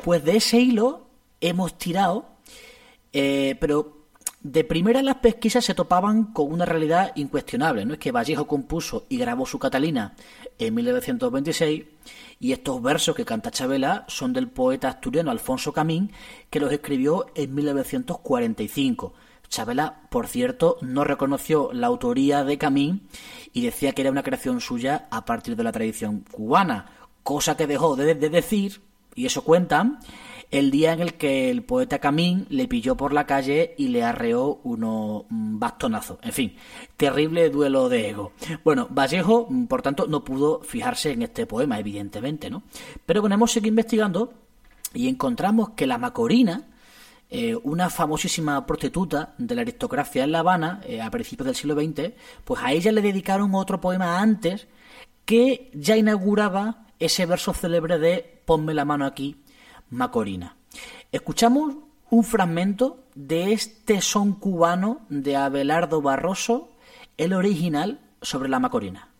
Pues de ese hilo hemos tirado, pero de primera las pesquisas se topaban con una realidad incuestionable, ¿no? Es que Vallejo compuso y grabó su Catalina en 1926 y estos versos que canta Chabela son del poeta asturiano Alfonso Camín, que los escribió en 1945. Chabela, por cierto, no reconoció la autoría de Camín y decía que era una creación suya a partir de la tradición cubana, cosa que dejó de decir, y eso cuentan, el día en el que el poeta Camín le pilló por la calle y le arreó unos bastonazos. En fin, terrible duelo de ego. Bueno, Vallejo, por tanto, no pudo fijarse en este poema, evidentemente, ¿no? Pero bueno, hemos seguido investigando y encontramos que la Macorina, una famosísima prostituta de la aristocracia en La Habana, a principios del siglo XX, pues a ella le dedicaron otro poema antes que ya inauguraba ese verso célebre de ponme la mano aquí, Macorina. Escuchamos un fragmento de este son cubano de Abelardo Barroso, el original sobre la Macorina.